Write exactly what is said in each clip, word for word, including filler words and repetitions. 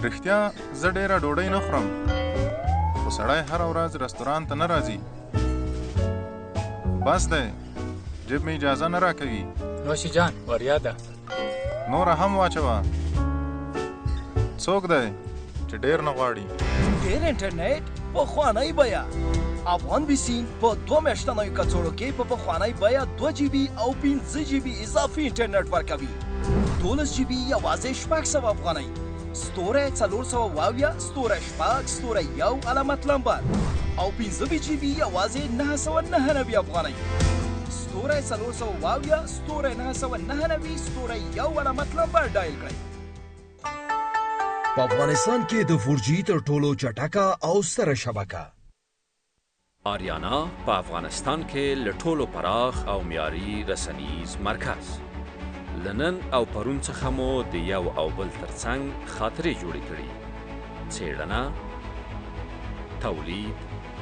رښتیا زه ډېره ډوډۍ نه خورم، خو سړی هره ورځ رستوران ته نه راځي. بس دی، جیب مې اجازه نه راکوي. نوشي جان وریا ده، نوره هم واچوه. څوک دی چې ډېر نه غواړي؟ ډېر انټرنیټ په پخوانۍ بیه. افغان بیسیم په دوه میاشتنیو کڅوړو کې په پخوانۍ بیه دوه جی بي او پنځه جی بي اضافي انټرنیټ ورکوي. دولس جی بي یوازې شپږ سوه افغانۍ. ستوری څلور سوه واویا ستوری شپږ ستوری یو علامت لمبر او پنځه جی بي یوازې نهه سوه نهه نوي افغانۍ. ستوری څلور سوه واویا ستوری نهه سوه نهه نوي ستوری یو علامت لمبر ډایل کړئ. په افغانستان کې د فور جي تر ټولو چټکه او ستره شبکه آریانا په افغانستان کې له ټولو پراخ او معیاري رسنیز مرکز. لنن او پرون څخه مو د یو او بل ترڅنګ خاطرې جوړې کړي. څېړنه، تولید،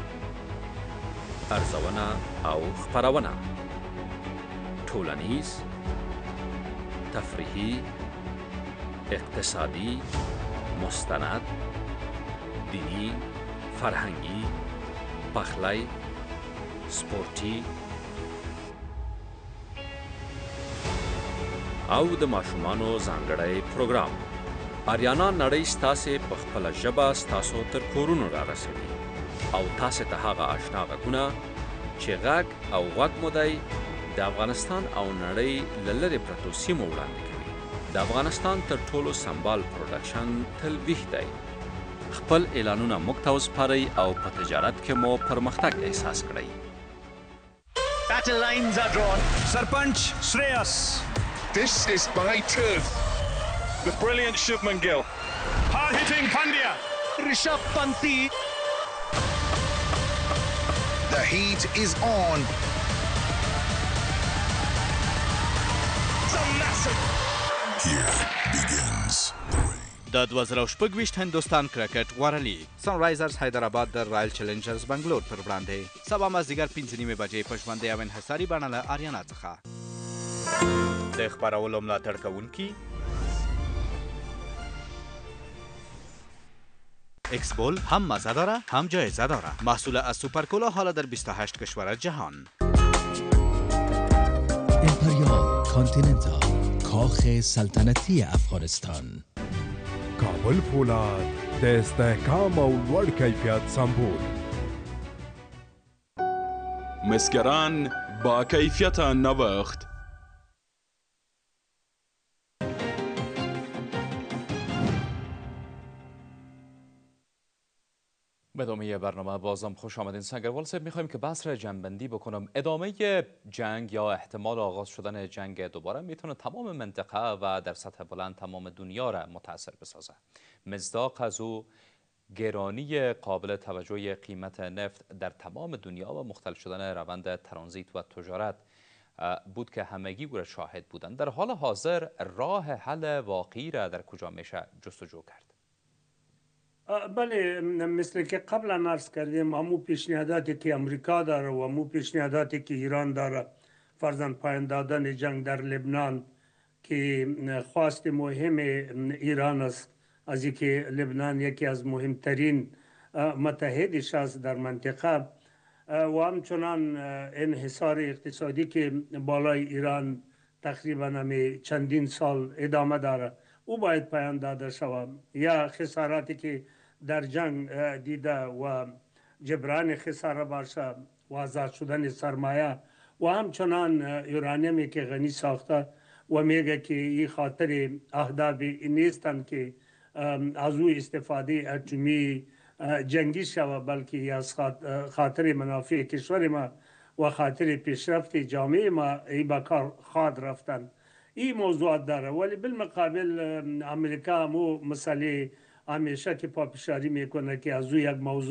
ارزونه او خپرونه، ټولنیز، تفریحي، اقتصادي، مستند، دینی، فرهنگی، پخلی، سپورتی او د ماشومانو ځانګړی پروګرام. آریانا نړۍ ستاسې په خپله ژبه ستاسو تر کورونو را رسوي او تاسې ته هغه اشنا غږونه چې غږ او غوږ مو دی د افغانستان او نړۍ له لرې پرتو سیمو وړاندې کوي. د افغانستان تر ټولو سمبال پروډکشن تل ویښ دی. خپل اعلانونه موږ ته وسپارئ او په تجارت کې مو پرمختګ احساس کړئ. Battle lines are drawn. Sarpanch Shreyas. This is my turf. The brilliant Shubman Gill. Hard-hitting Pandya. Rishabh Panti. The heat is on. It's a massive. Here begins the rain. د دوه زره شپږ ویشت هندوستان کرکټ غوره لیګ سنرایزرز حیدرآباد د رایل چیلنجرز بنګلور پر وړاندې سبا مازدیګر پنځه نیمې بجې په ژوندۍ او انحصاري بڼه له آریانا څخه. د خپرولو ملاتړ کوونکي ایکس بول هم مزه داره هم جایزه داره. محصول از سوپرکولا حالا در بیست و هشت کشور جهان. امپریال کانتیننتال، کاخ سلطنتی افغانستان. کابل فولاد د استحکام او لوړ کیفیت سمبول. مسگران با کیفیت نوخت. به ادامه برنامه بازم خوش آمدین. سنگروال صاحب، میخوایم که بحث را جنبندی بکنم. ادامه جنگ یا احتمال آغاز شدن جنگ دوباره میتونه تمام منطقه و در سطح بلند تمام دنیا را متاثر بسازه. مصداق از او گرانی قابل توجه قیمت نفت در تمام دنیا و مختل شدن روند ترانزیت و تجارت بود که همگی او را شاهد بودند. در حال حاضر راه حل واقعی را در کجا میشه جستجو کرد؟ بله، مثل که قبلا عرض کردیم، همو پیشنهاداتی که امریکا داره و همو پیشنهاداتی که ایران داره، فرضاً پایان دادن جنگ در لبنان که خواست مهم ایران است، از اینکه لبنان یکی از مهمترین متحدش است در منطقه و همچنان انحصار اقتصادی که بالای ایران تقریبا همی چندین سال ادامه داره، او باید پایان داده شود. یا خساراتی که در جنگ دیده و جبران خساره باشه و آزاد شدن سرمایه و همچنان یورانیمی که غنی ساخته و میگه که این خاطر اهداف نیستن که از او استفاده اتمی جنگی شود، بلکه از خاطر منافع کشور ما و خاطر پیشرفت جامعه ما ای به کار خواد رفتن. این موضوعات داره، ولی بالمقابل امریکا مو مسئله همیشه که پافشاری میکنه که از او یک موضوع